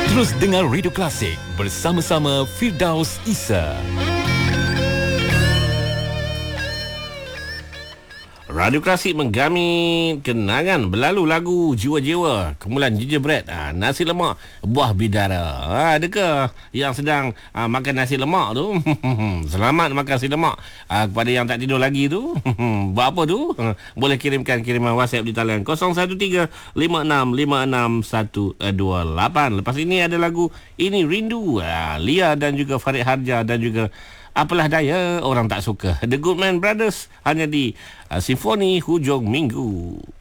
Terus dengar Radio Klasik bersama-sama Firdaus Isa. Radio Klasik menggami kenangan berlalu lagu jiwa-jiwa, kemulan gingerbread, nasi lemak, buah bidara. Adakah yang sedang makan nasi lemak tu? Selamat makan nasi lemak. Kepada yang tak tidur lagi tu, buat apa tu? Boleh kirimkan kiriman WhatsApp di talian 0135656128. Lepas ini ada lagu Ini Rindu, Lia dan juga Farid Harja dan juga Apalah Daya Orang Tak Suka, The Goodman Brothers, hanya di Simfoni Hujung Minggu.